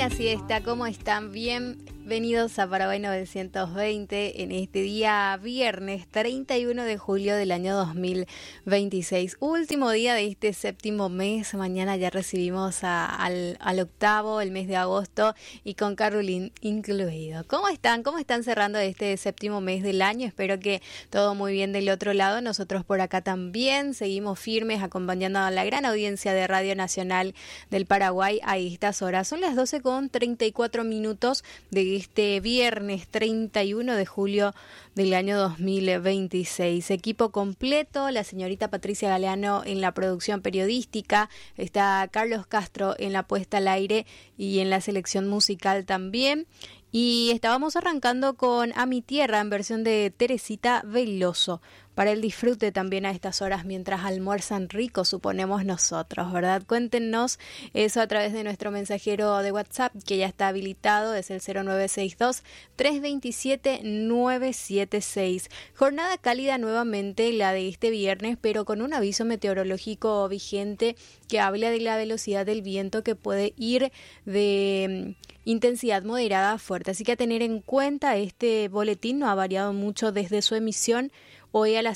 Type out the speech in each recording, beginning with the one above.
Buena siesta, ¿cómo están? Bienvenidos a Paraguay 920 en este día viernes 31 de julio del año 2026. Último día de este séptimo mes. Mañana ya recibimos al octavo, el mes de agosto, y con Carolín incluido. ¿Cómo están? ¿Cómo están cerrando este séptimo mes del año? Espero que todo muy bien del otro lado. Nosotros por acá también seguimos firmes acompañando a la gran audiencia de Radio Nacional del Paraguay a estas horas. Son las 12:34 de este viernes 31 de julio del año 2026. Equipo completo, la señorita Patricia Galeano en la producción periodística, está Carlos Castro en la puesta al aire y en la selección musical también. Y estábamos arrancando con A Mi Tierra en versión de Teresita Veloso, para el disfrute también a estas horas mientras almuerzan rico, suponemos nosotros, ¿verdad? Cuéntenos eso a través de nuestro mensajero de WhatsApp, que ya está habilitado, es el 0962-327-976. Jornada cálida nuevamente la de este viernes, pero con un aviso meteorológico vigente que habla de la velocidad del viento que puede ir de intensidad moderada a fuerte. Así que a tener en cuenta, este boletín no ha variado mucho desde su emisión hoy a las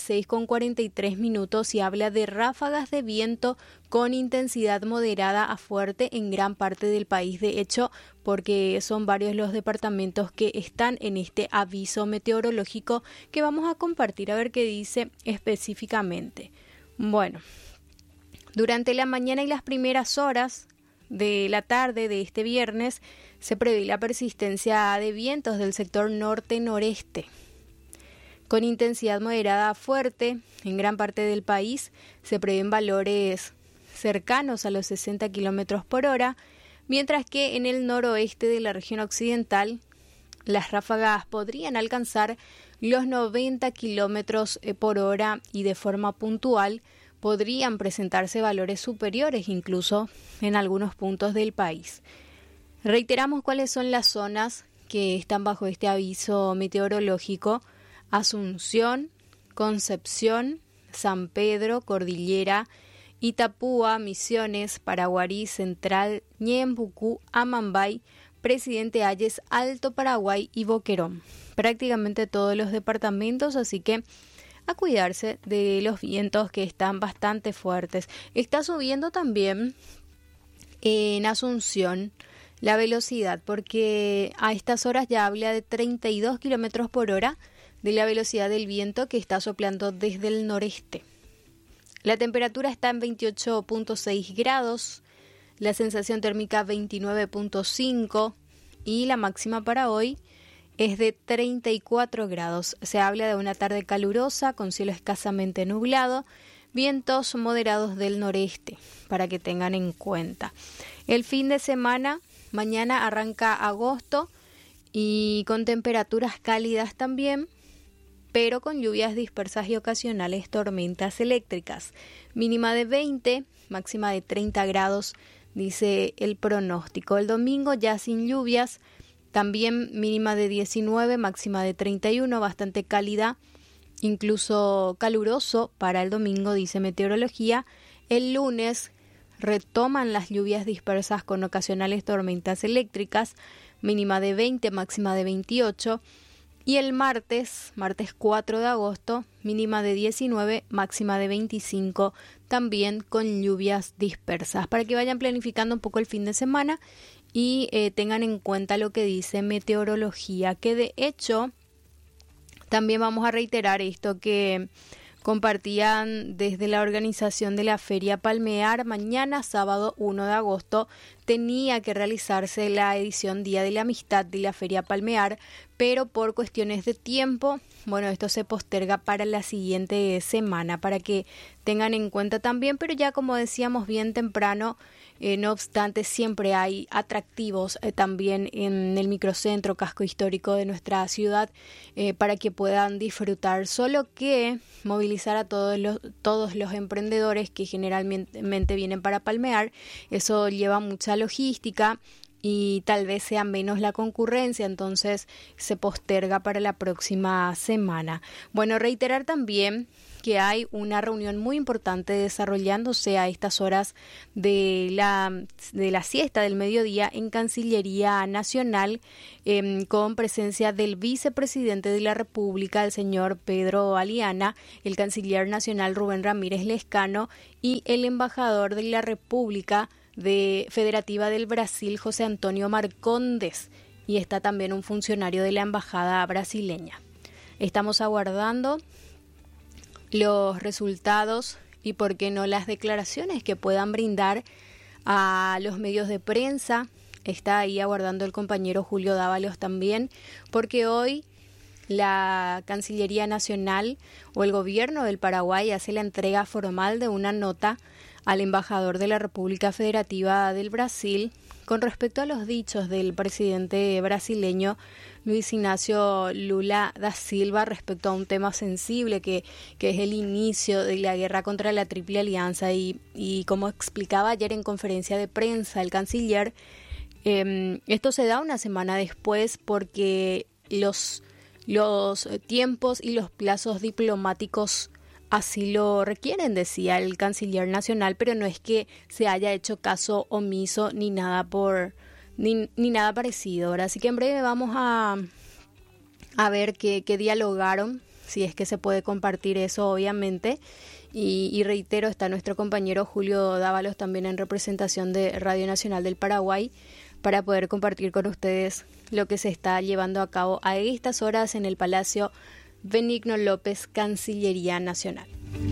6:43 y habla de ráfagas de viento con intensidad moderada a fuerte en gran parte del país. De hecho, porque son varios los departamentos que están en este aviso meteorológico que vamos a compartir a ver qué dice específicamente. Bueno, durante la mañana y las primeras horas de la tarde de este viernes se prevé la persistencia de vientos del sector norte-noreste con intensidad moderada a fuerte en gran parte del país. Se prevén valores cercanos a los 60 kilómetros por hora, mientras que en el noroeste de la región occidental las ráfagas podrían alcanzar los 90 kilómetros por hora y de forma puntual podrían presentarse valores superiores incluso en algunos puntos del país. Reiteramos cuáles son las zonas que están bajo este aviso meteorológico: Asunción, Concepción, San Pedro, Cordillera, Itapúa, Misiones, Paraguarí, Central, Ñembucú, Amambay, Presidente Hayes, Alto Paraguay y Boquerón. Prácticamente todos los departamentos, así que a cuidarse de los vientos que están bastante fuertes. Está subiendo también en Asunción la velocidad, porque a estas horas ya habla de 32 kilómetros por hora de la velocidad del viento que está soplando desde el noreste. La temperatura está en 28.6 grados, la sensación térmica 29.5 y la máxima para hoy es de 34 grados. Se habla de una tarde calurosa con cielo escasamente nublado, vientos moderados del noreste, para que tengan en cuenta. El fin de semana, mañana arranca agosto y con temperaturas cálidas también, pero con lluvias dispersas y ocasionales tormentas eléctricas. Mínima de 20, máxima de 30 grados, dice el pronóstico. El domingo ya sin lluvias, también mínima de 19, máxima de 31, bastante cálida, incluso caluroso para el domingo, dice meteorología. El lunes retoman las lluvias dispersas con ocasionales tormentas eléctricas, mínima de 20, máxima de 28. Y el martes 4 de agosto, mínima de 19, máxima de 25, también con lluvias dispersas. Para que vayan planificando un poco el fin de semana y tengan en cuenta lo que dice meteorología, que de hecho también vamos a reiterar esto que compartían desde la organización de la Feria Palmear. Mañana, sábado 1 de agosto, tenía que realizarse la edición Día de la Amistad de la Feria Palmear, pero por cuestiones de tiempo, bueno, esto se posterga para la siguiente semana, para que tengan en cuenta también, pero ya como decíamos bien temprano, no obstante, siempre hay atractivos también en el microcentro, casco histórico de nuestra ciudad, para que puedan disfrutar. Solo que movilizar a todos los emprendedores que generalmente vienen para Palmear, eso lleva mucha logística y tal vez sea menos la concurrencia, entonces se posterga para la próxima semana. Bueno, reiterar también que hay una reunión muy importante desarrollándose a estas horas de la siesta del mediodía en Cancillería Nacional, con presencia del vicepresidente de la República, el señor Pedro Aliana, el canciller nacional Rubén Ramírez Lescano y el embajador de la República Federativa del Brasil, José Antonio Marcondes, y está también un funcionario de la embajada brasileña. Estamos aguardando los resultados y, por qué no, las declaraciones que puedan brindar a los medios de prensa. Está ahí aguardando el compañero Julio Dávalos también, porque hoy la Cancillería Nacional o el gobierno del Paraguay hace la entrega formal de una nota al embajador de la República Federativa del Brasil con respecto a los dichos del presidente brasileño Luis Ignacio Lula da Silva respecto a un tema sensible que es el inicio de la guerra contra la Triple Alianza y como explicaba ayer en conferencia de prensa el canciller, esto se da una semana después porque los tiempos y los plazos diplomáticos así lo requieren, decía el canciller nacional, pero no es que se haya hecho caso omiso ni nada ni nada parecido, ¿verdad? Así que en breve vamos a ver qué dialogaron, si es que se puede compartir eso, obviamente. Y reitero, está nuestro compañero Julio Dávalos también en representación de Radio Nacional del Paraguay para poder compartir con ustedes lo que se está llevando a cabo a estas horas en el Palacio Benigno López, Cancillería Nacional.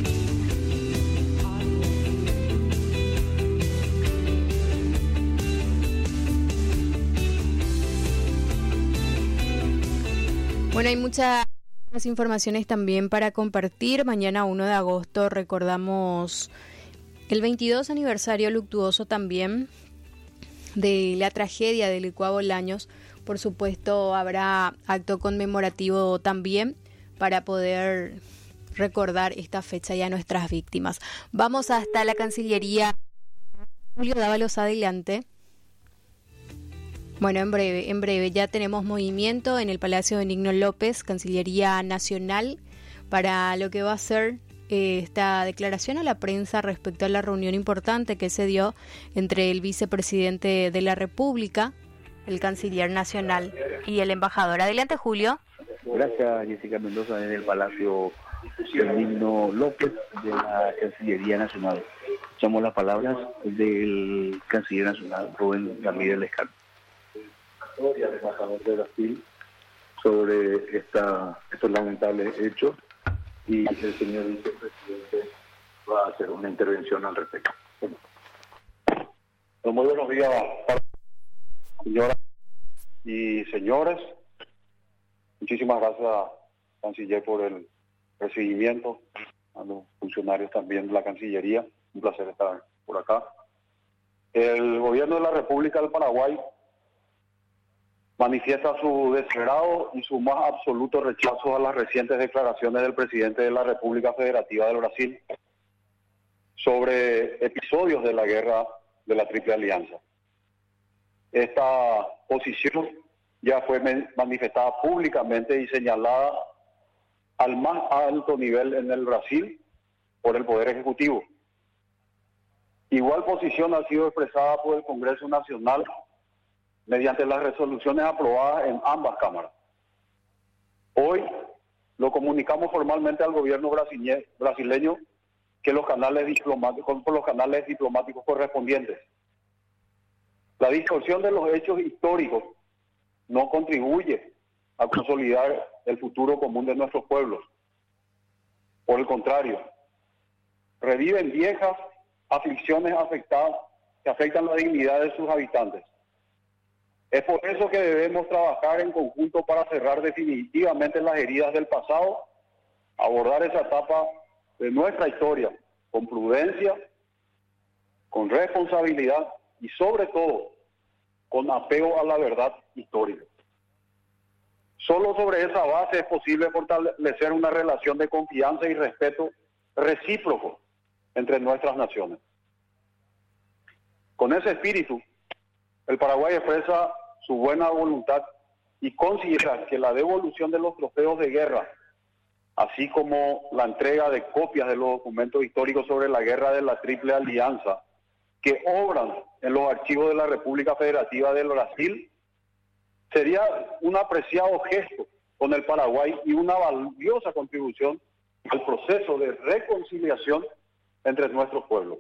Bueno, hay muchas informaciones también para compartir. Mañana 1 de agosto recordamos el 22 aniversario luctuoso también de la tragedia de Licua Bolaños. Por supuesto, habrá acto conmemorativo también para poder recordar esta fecha y a nuestras víctimas. Vamos hasta la Cancillería. Julio Dávalos, adelante. Bueno, en breve ya tenemos movimiento en el Palacio Benigno López, Cancillería Nacional, para lo que va a ser esta declaración a la prensa respecto a la reunión importante que se dio entre el vicepresidente de la República, el canciller nacional y el embajador. Adelante, Julio. Gracias, Jessica Mendoza, desde el Palacio Benigno López de la Cancillería Nacional. Escuchamos las palabras del canciller nacional, Rubén Ramírez Lescano. Del embajador de Brasil sobre estos lamentables hechos, y el señor vicepresidente va a hacer una intervención al respecto. Muy buenos días, señoras y señores. Muchísimas gracias, canciller, por el recibimiento, a los funcionarios también de la Cancillería. Un placer estar por acá. El gobierno de la República del Paraguay manifiesta su desagrado y su más absoluto rechazo a las recientes declaraciones del presidente de la República Federativa del Brasil sobre episodios de la guerra de la Triple Alianza. Esta posición ya fue manifestada públicamente y señalada al más alto nivel en el Brasil por el Poder Ejecutivo. Igual posición ha sido expresada por el Congreso Nacional mediante las resoluciones aprobadas en ambas cámaras. Hoy lo comunicamos formalmente al gobierno brasileño que los canales diplomáticos correspondientes. La distorsión de los hechos históricos no contribuye a consolidar el futuro común de nuestros pueblos. Por el contrario, reviven viejas aflicciones que afectan la dignidad de sus habitantes. Es por eso que debemos trabajar en conjunto para cerrar definitivamente las heridas del pasado, abordar esa etapa de nuestra historia con prudencia, con responsabilidad y sobre todo con apego a la verdad histórica. Solo sobre esa base es posible fortalecer una relación de confianza y respeto recíproco entre nuestras naciones. Con ese espíritu, El Paraguay expresa su buena voluntad y considera que la devolución de los trofeos de guerra, así como la entrega de copias de los documentos históricos sobre la guerra de la Triple Alianza, que obran en los archivos de la República Federativa del Brasil, sería un apreciado gesto con el Paraguay y una valiosa contribución al proceso de reconciliación entre nuestros pueblos.